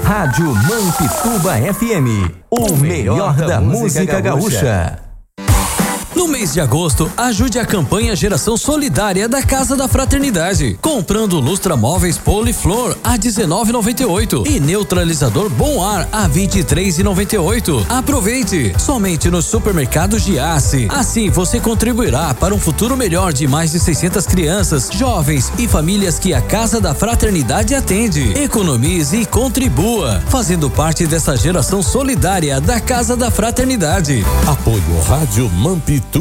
Rádio Mampituba FM, o melhor da música gaúcha. No mês de agosto, ajude a campanha Geração Solidária da Casa da Fraternidade, comprando lustra móveis Poliflor a R$19,98 e neutralizador Bom Ar a R$23,98. Aproveite! Somente nos supermercados Giasse. Assim você contribuirá para um futuro melhor de mais de 600 crianças, jovens e famílias que a Casa da Fraternidade atende. Economize e contribua, fazendo parte dessa geração solidária da Casa da Fraternidade. Apoio Rádio Mampituba.